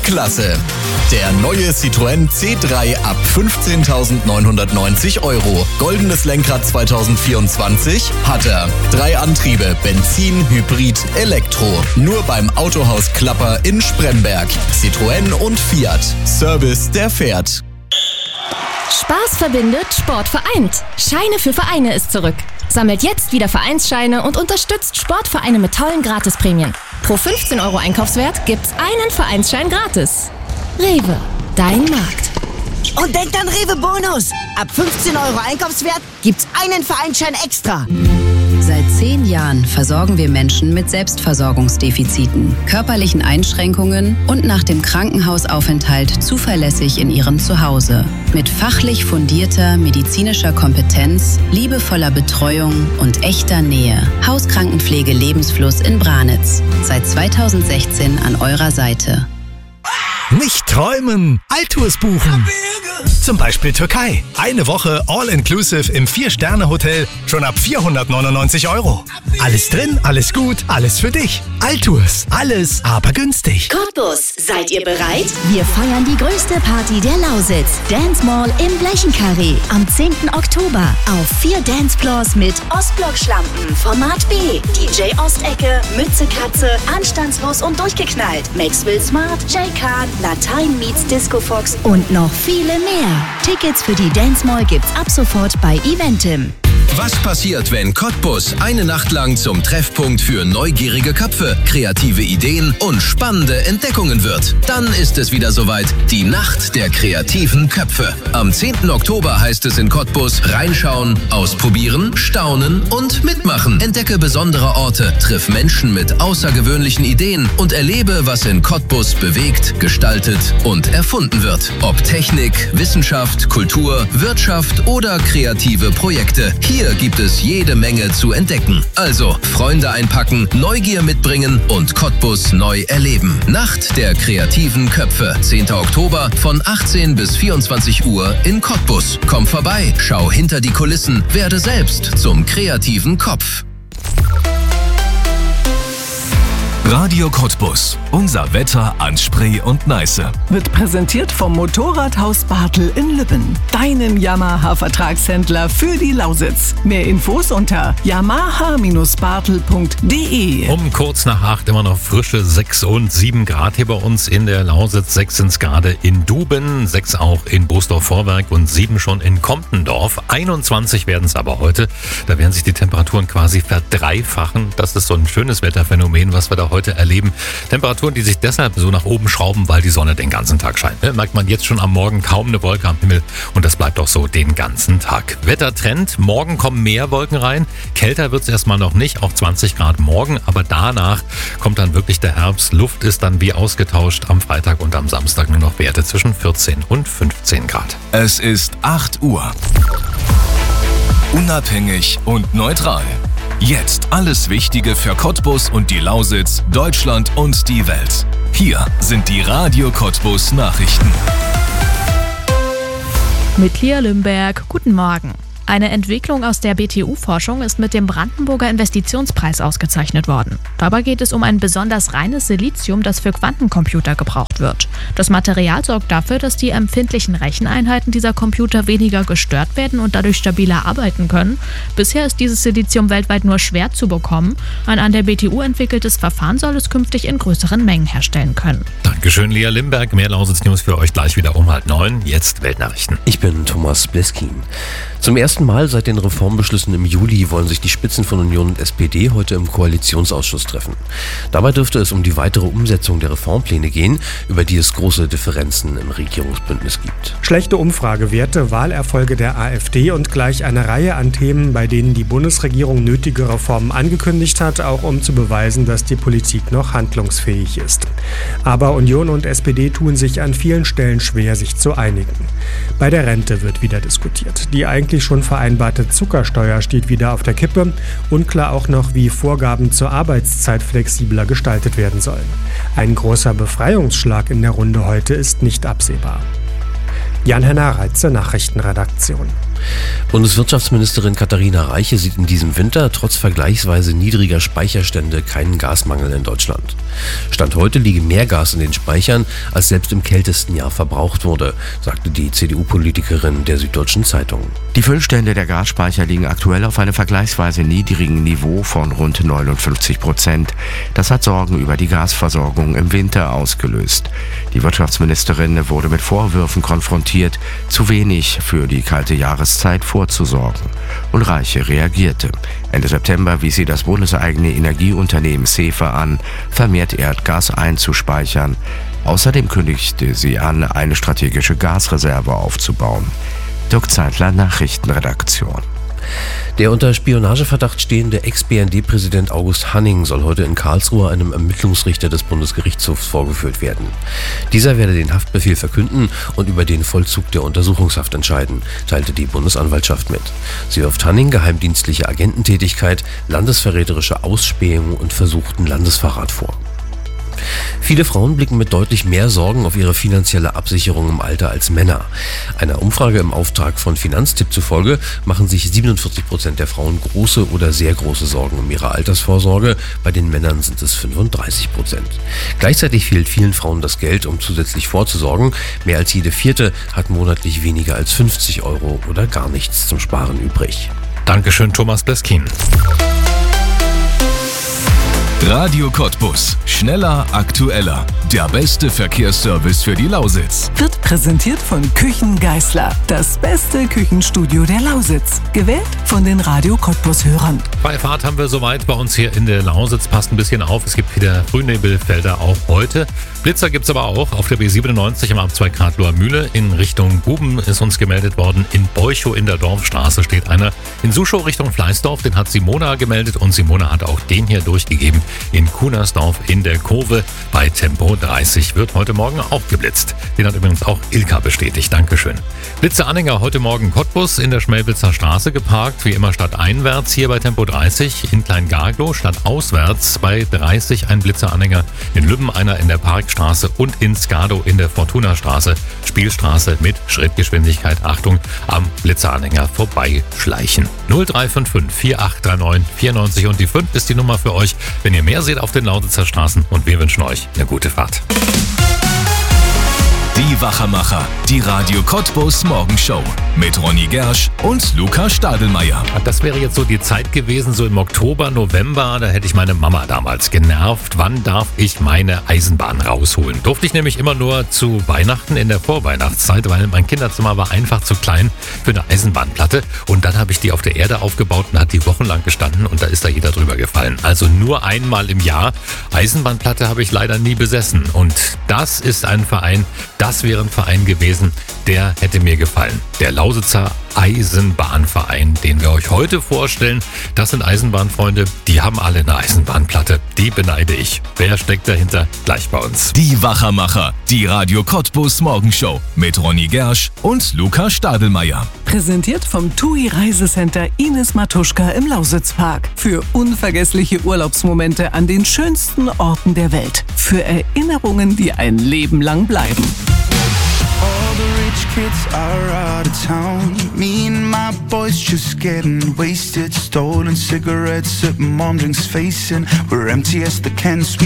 Klasse. Der neue Citroën C3 ab 15.990 €. Goldenes Lenkrad 2024 hat er. 3 Antriebe, Benzin, Hybrid, Elektro. Nur beim Autohaus Klapper in Spremberg. Citroën und Fiat. Service, der fährt. Spaß verbindet, Sport vereint. Scheine für Vereine ist zurück. Sammelt jetzt wieder Vereinsscheine und unterstützt Sportvereine mit tollen Gratisprämien. Pro 15 € Einkaufswert gibt's einen Vereinsschein gratis. Rewe, dein Markt. Und denkt an Rewe Bonus. Ab 15 € Einkaufswert gibt's einen Vereinsschein extra. Seit 10 Jahren versorgen wir Menschen mit Selbstversorgungsdefiziten, körperlichen Einschränkungen und nach dem Krankenhausaufenthalt zuverlässig in ihrem Zuhause. Mit fachlich fundierter medizinischer Kompetenz, liebevoller Betreuung und echter Nähe. Hauskrankenpflege Lebensfluss in Branitz. Seit 2016 an eurer Seite. Nicht träumen, Altours buchen. Zum Beispiel Türkei. Eine Woche All-Inclusive im 4-Sterne-Hotel schon ab 499 €. Alles drin, alles gut, alles für dich. Altours, alles aber günstig. Cottbus, seid ihr bereit? Wir feiern die größte Party der Lausitz. Dance Mall im Blechenkarree am 10. Oktober. Auf 4 Dancefloors mit Ostblock-Schlampen, Format B, DJ Ostecke, Mütze Katze, Anstandslos und durchgeknallt, Maxwell Smart, J-Khan, Latein meets Disco Fox und noch viele mehr. Tickets für die Dance Mall gibt's ab sofort bei Eventim. Was passiert, wenn Cottbus eine Nacht lang zum Treffpunkt für neugierige Köpfe, kreative Ideen und spannende Entdeckungen wird? Dann ist es wieder soweit, die Nacht der kreativen Köpfe. Am 10. Oktober heißt es in Cottbus reinschauen, ausprobieren, staunen und mitmachen. Entdecke besondere Orte, triff Menschen mit außergewöhnlichen Ideen und erlebe, was in Cottbus bewegt, gestaltet und erfunden wird. Ob Technik, Wissenschaft, Kultur, Wirtschaft oder kreative Projekte. Hier gibt es jede Menge zu entdecken. Also Freunde einpacken, Neugier mitbringen und Cottbus neu erleben. Nacht der kreativen Köpfe. 10. Oktober von 18 bis 24 Uhr in Cottbus. Komm vorbei, schau hinter die Kulissen, werde selbst zum kreativen Kopf. Radio Cottbus. Unser Wetter an Spree und Neiße. Wird präsentiert vom Motorradhaus Bartel in Lübben. Deinem Yamaha-Vertragshändler für die Lausitz. Mehr Infos unter yamaha-bartel.de. Um kurz nach 8 immer noch frische 6 und 7 Grad hier bei uns in der Lausitz. 6 sind es gerade in Duben, 6 auch in Boosdorf-Vorwerk und 7 schon in Comptendorf. 21 werden es aber heute. Da werden sich die Temperaturen quasi verdreifachen. Das ist so ein schönes Wetterphänomen, was wir da heute erleben. Temperaturen, die sich deshalb so nach oben schrauben, weil die Sonne den ganzen Tag scheint. Merkt man jetzt schon am Morgen kaum eine Wolke am Himmel und das bleibt auch so den ganzen Tag. Wettertrend, morgen kommen mehr Wolken rein. Kälter wird es erstmal noch nicht, auch 20 Grad morgen, aber danach kommt dann wirklich der Herbst. Luft ist dann wie ausgetauscht am Freitag und am Samstag nur noch Werte zwischen 14 und 15 Grad. Es ist 8 Uhr. Unabhängig und neutral. Jetzt alles Wichtige für Cottbus und die Lausitz, Deutschland und die Welt. Hier sind die Radio Cottbus Nachrichten. Mit Lia Lümberg, guten Morgen. Eine Entwicklung aus der BTU-Forschung ist mit dem Brandenburger Investitionspreis ausgezeichnet worden. Dabei geht es um ein besonders reines Silizium, das für Quantencomputer gebraucht wird. Das Material sorgt dafür, dass die empfindlichen Recheneinheiten dieser Computer weniger gestört werden und dadurch stabiler arbeiten können. Bisher ist dieses Silizium weltweit nur schwer zu bekommen. Ein an der BTU entwickeltes Verfahren soll es künftig in größeren Mengen herstellen können. Dankeschön, Lia Limberg. Mehr Lausitz-News für euch gleich wieder um 8:30. Jetzt Weltnachrichten. Ich bin Thomas Bleskin. Zum ersten Mal seit den Reformbeschlüssen im Juli wollen sich die Spitzen von Union und SPD heute im Koalitionsausschuss treffen. Dabei dürfte es um die weitere Umsetzung der Reformpläne gehen, über die es große Differenzen im Regierungsbündnis gibt. Schlechte Umfragewerte, Wahlerfolge der AfD und gleich eine Reihe an Themen, bei denen die Bundesregierung nötige Reformen angekündigt hat, auch um zu beweisen, dass die Politik noch handlungsfähig ist. Aber Union und SPD tun sich an vielen Stellen schwer, sich zu einigen. Bei der Rente wird wieder diskutiert. Die eigentlich schon vereinbarte Zuckersteuer steht wieder auf der Kippe. Unklar auch noch, wie Vorgaben zur Arbeitszeit flexibler gestaltet werden sollen. Ein großer Befreiungsschlag in der Runde heute ist nicht absehbar. Jan-Henner Reitze, Nachrichtenredaktion. Bundeswirtschaftsministerin Katharina Reiche sieht in diesem Winter trotz vergleichsweise niedriger Speicherstände keinen Gasmangel in Deutschland. Stand heute liege mehr Gas in den Speichern, als selbst im kältesten Jahr verbraucht wurde, sagte die CDU-Politikerin der Süddeutschen Zeitung. Die Füllstände der Gasspeicher liegen aktuell auf einem vergleichsweise niedrigen Niveau von rund 59%. Das hat Sorgen über die Gasversorgung im Winter ausgelöst. Die Wirtschaftsministerin wurde mit Vorwürfen konfrontiert, zu wenig für die kalte Jahreszeit vorzusorgen. Und Reiche reagierte. Ende September wies sie das bundeseigene Energieunternehmen SEFE an, vermehrt Erdgas einzuspeichern. Außerdem kündigte sie an, eine strategische Gasreserve aufzubauen. Dirk Zeitler, Nachrichtenredaktion. Der unter Spionageverdacht stehende Ex-BND-Präsident August Hanning soll heute in Karlsruhe einem Ermittlungsrichter des Bundesgerichtshofs vorgeführt werden. Dieser werde den Haftbefehl verkünden und über den Vollzug der Untersuchungshaft entscheiden, teilte die Bundesanwaltschaft mit. Sie wirft Hanning geheimdienstliche Agententätigkeit, landesverräterische Ausspähung und versuchten Landesverrat vor. Viele Frauen blicken mit deutlich mehr Sorgen auf ihre finanzielle Absicherung im Alter als Männer. Einer Umfrage im Auftrag von Finanztipp zufolge machen sich 47% der Frauen große oder sehr große Sorgen um ihre Altersvorsorge, bei den Männern sind es 35%. Gleichzeitig fehlt vielen Frauen das Geld, um zusätzlich vorzusorgen. Mehr als jede vierte hat monatlich weniger als 50 € oder gar nichts zum Sparen übrig. Dankeschön, Thomas Bleskin. Radio Cottbus. Schneller, aktueller. Der beste Verkehrsservice für die Lausitz. Wird präsentiert von Küchen Geisler. Das beste Küchenstudio der Lausitz. Gewählt von den Radio Cottbus-Hörern. Bei Fahrt haben wir soweit bei uns hier in der Lausitz. Passt ein bisschen auf. Es gibt wieder Frühnebelfelder auch heute. Blitzer gibt es aber auch auf der B97 am Abzweig Kartloher Mühle. In Richtung Guben ist uns gemeldet worden. In Beuchow in der Dorfstraße steht einer. In Suschow Richtung Fleißdorf, den hat Simona gemeldet. Und Simona hat auch den hier durchgegeben. In Kunersdorf in der Kurve bei Tempo 30 wird heute Morgen auch geblitzt. Den hat übrigens auch Ilka bestätigt. Dankeschön. Blitze-Anhänger heute Morgen Cottbus in der Schmelblitzer Straße geparkt. Wie immer stadteinwärts hier bei Tempo 30. In Klein-Garglow stadtauswärts bei 30 ein Blitzer-Anhänger. In Lübben einer in der Parkstraße und in Skadow in der Fortuna-Straße. Spielstraße mit Schrittgeschwindigkeit. Achtung, am Blitzer-Anhänger vorbeischleichen. 0355 4839 94 und die 5 ist die Nummer für euch, wenn ihr mehr seht auf den Lausitzer Straßen, und wir wünschen euch eine gute Fahrt. Die Wachermacher, die Radio Cottbus Morgenshow mit Ronny Gersch und Luca Stadelmeier. Das wäre jetzt so die Zeit gewesen, so im Oktober, November, da hätte ich meine Mama damals genervt. Wann darf ich meine Eisenbahn rausholen? Durfte ich nämlich immer nur zu Weihnachten in der Vorweihnachtszeit, weil mein Kinderzimmer war einfach zu klein für eine Eisenbahnplatte. Und dann habe ich die auf der Erde aufgebaut und hat die wochenlang gestanden und da ist da jeder drüber gefallen. Also nur einmal im Jahr. Eisenbahnplatte habe ich leider nie besessen. Und das ist ein Verein, das wäre ein Verein gewesen, der hätte mir gefallen. Der Lausitzer Eisenbahnverein, den wir euch heute vorstellen. Das sind Eisenbahnfreunde, die haben alle eine Eisenbahnplatte. Die beneide ich. Wer steckt dahinter? Gleich bei uns. Die Wachermacher, die Radio Cottbus Morgenshow mit Ronny Gersch und Luca Stadelmeier. Präsentiert vom TUI Reisecenter Ines Matuschka im Lausitzpark. Für unvergessliche Urlaubsmomente an den schönsten Orten der Welt. Für Erinnerungen, die ein Leben lang bleiben. All the rich kids are out of town. Me and my boys just getting wasted. Stolen cigarettes at mom drinks facing. We're empty as the cans.